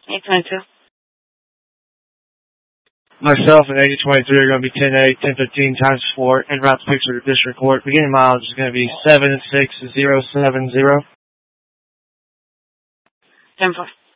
822. Myself and 8023 are going to be 10-8, 10-15 times 4, en route to picture to district court. Beginning mileage is going to be 76070. 10-4.